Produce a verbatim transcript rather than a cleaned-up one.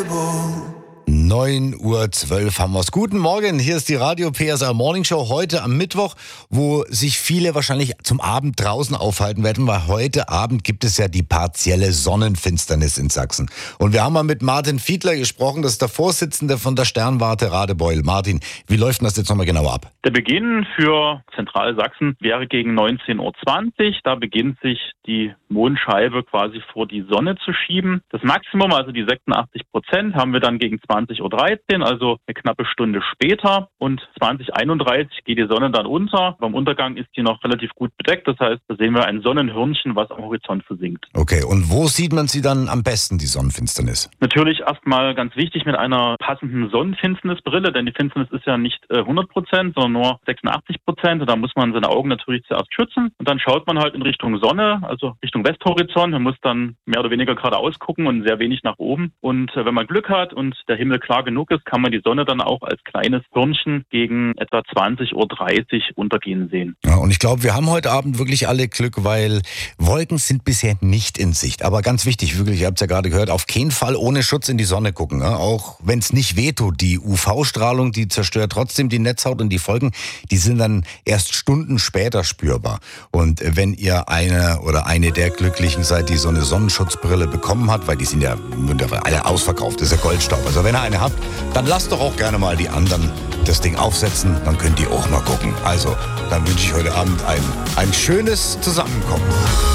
neun Uhr zwölf haben wir's. Guten Morgen, hier ist die Radio P S R Morning Show heute am Mittwoch, wo sich viele wahrscheinlich zum Abend draußen aufhalten werden, weil heute Abend gibt es ja die partielle Sonnenfinsternis in Sachsen. Und wir haben mal mit Martin Fiedler gesprochen, das ist der Vorsitzende von der Sternwarte Radebeul. Martin, wie läuft denn das jetzt nochmal genau ab? Der Beginn für Zentralsachsen wäre gegen neunzehn Uhr zwanzig. Da beginnt sich die Mondscheibe quasi vor die Sonne zu schieben. Das Maximum, also die sechsundachtzig Prozent, haben wir dann gegen zwanzig Uhr dreizehn, also eine knappe Stunde später. Und zwanzig Uhr einunddreißig geht die Sonne dann unter. Beim Untergang ist die noch relativ gut bedeckt. Das heißt, da sehen wir ein Sonnenhörnchen, was am Horizont versinkt. Okay, und wo sieht man sie dann am besten, die Sonnenfinsternis? Natürlich erstmal ganz wichtig mit einer passenden Sonnenfinsternisbrille, denn die Finsternis ist ja nicht äh, hundert Prozent, sondern nur sechsundachtzig Prozent. Und da muss man seine Augen natürlich zuerst schützen. Und dann schaut man halt in Richtung Sonne, also Richtung Westhorizont. Man muss dann mehr oder weniger geradeaus gucken und sehr wenig nach oben. Und äh, wenn man Glück hat und der Himmel klar genug ist, kann man die Sonne dann auch als kleines Hörnchen gegen etwa zwanzig Uhr dreißig untergehen sehen. Ja, und ich glaube, wir haben heute Abend wirklich alle Glück, weil Wolken sind bisher nicht in Sicht. Aber ganz wichtig, wirklich, ihr habt es ja gerade gehört, auf keinen Fall ohne Schutz in die Sonne gucken. Ne? Auch wenn es nicht wehtut, die U V-Strahlung, die zerstört trotzdem die Netzhaut und die Folgen, die sind dann erst Stunden später spürbar. Und wenn ihr eine oder eine der Glücklichen seid, die so eine Sonnenschutzbrille bekommen hat, weil die sind ja alle ausverkauft, das ist ja Goldstaub. Also wenn ihr eine habt, dann lasst doch auch gerne mal die anderen das Ding aufsetzen, dann könnt ihr auch mal gucken. Also, dann wünsche ich heute Abend ein, ein schönes Zusammenkommen.